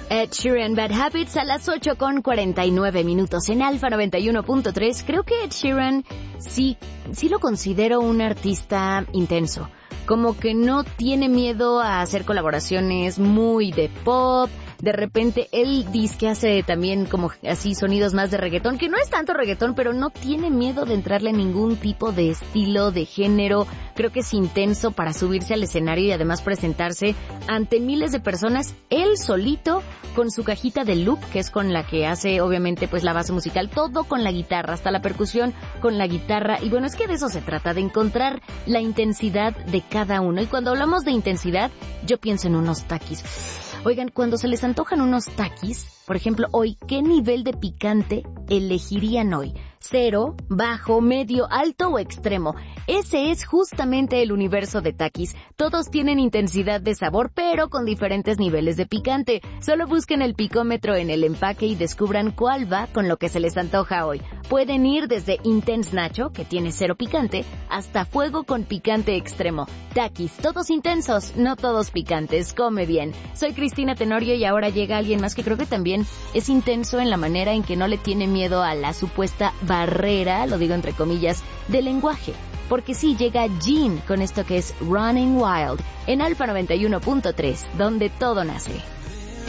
Ed Sheeran, Bad Habits, a las 8:49 en Alfa 91.3. Creo que Ed Sheeran sí lo considero un artista intenso. Como que no tiene miedo a hacer colaboraciones muy de pop. De repente él dice que hace también como así sonidos más de reggaetón, que no es tanto reggaetón, pero no tiene miedo de entrarle a ningún tipo de estilo, de género. Creo que es intenso para subirse al escenario y además presentarse ante miles de personas, él solito, con su cajita de loop, que es con la que hace obviamente pues la base musical, todo con la guitarra, hasta la percusión con la guitarra. Y bueno, es que de eso se trata, de encontrar la intensidad de cada uno. Y cuando hablamos de intensidad, yo pienso en unos taquis. Oigan, cuando se les antojan unos taquis, por ejemplo, hoy, ¿qué nivel de picante elegirían hoy? ¿Cero, bajo, medio, alto o extremo? Ese es justamente el universo de Takis. Todos tienen intensidad de sabor, pero con diferentes niveles de picante. Solo busquen el picómetro en el empaque y descubran cuál va con lo que se les antoja hoy. Pueden ir desde Intense Nacho, que tiene cero picante, hasta Fuego con picante extremo. Takis, todos intensos, no todos picantes. Come bien. Soy Cristina Tenorio y ahora llega alguien más que creo que también es intenso en la manera en que no le tiene miedo a la supuesta barrera, lo digo entre comillas, del lenguaje. Porque sí, llega Jean con esto que es Running Wild en Alfa 91.3, donde todo nace.